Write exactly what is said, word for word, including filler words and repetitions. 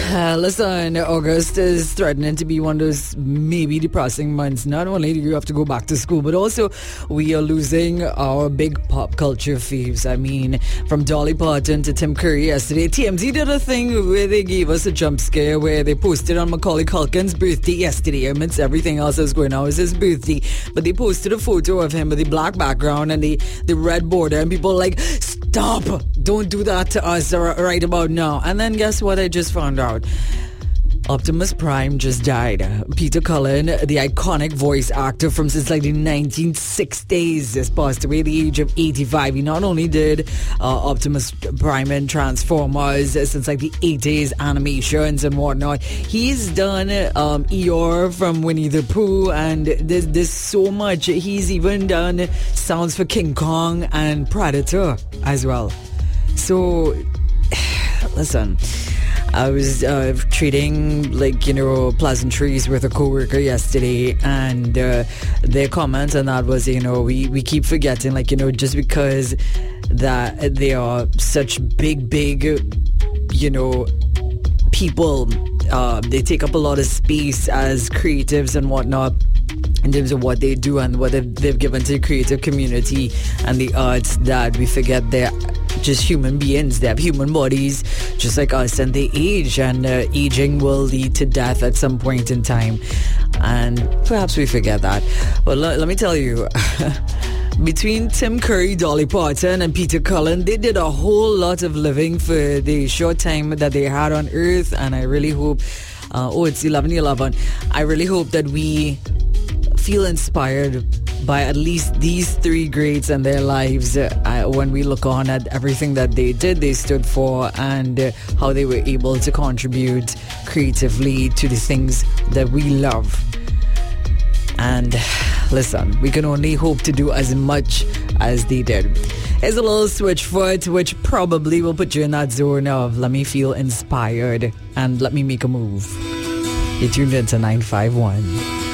Uh, listen, August is threatening to be one of those maybe depressing months. Not only do you have to go back to school, but also we are losing our big pop culture faves. I mean, from Dolly Parton to Tim Curry yesterday, T M Z did a thing where they gave us a jump scare where they posted on Macaulay Culkin's birthday yesterday. Amidst everything else that was going on, it was his birthday. But they posted a photo of him with the black background and the, the red border, and people were like, stop! Don't do that to us right about now. And then guess what I just found out? Optimus Prime just died. Peter Cullen, the iconic voice actor from since like the nineteen sixties, has passed away at the age of eighty-five. He not only did uh, Optimus Prime in Transformers since like the eighties, animations and whatnot, he's done um, Eeyore from Winnie the Pooh, and there's, there's so much. He's even done sounds for King Kong and Predator as well. So, listen, I was uh, trading, like, you know, pleasantries with a coworker yesterday, and uh, their comment on that was, you know, we, we keep forgetting, like, you know, just because that they are such big, big, you know, people, uh, they take up a lot of space as creatives and whatnot, in terms of what they do and what they've, they've given to the creative community and the arts, that we forget they're just human beings. They have human bodies just like us, and they age, and uh, aging will lead to death at some point in time, and perhaps we forget that. But l- let me tell you, between Tim Curry, Dolly Parton and Peter Cullen, they did a whole lot of living for the short time that they had on Earth, and I really hope uh, oh it's eleven eleven I really hope that we feel inspired by at least these three greats and their lives uh, when we look on at everything that they did, they stood for, and uh, how they were able to contribute creatively to the things that we love. And listen, we can only hope to do as much as they did. Here's a little Switchfoot, which probably will put you in that zone of let me feel inspired and let me make a move. You're tuned into nine five one.